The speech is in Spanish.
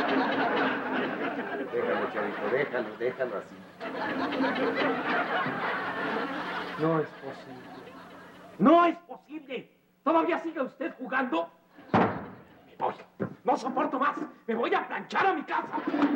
Déjalo, chavito, déjalo así. No es posible. ¡No es posible! ¿Todavía sigue usted jugando? Me voy. No soporto más. Me voy a planchar a mi casa.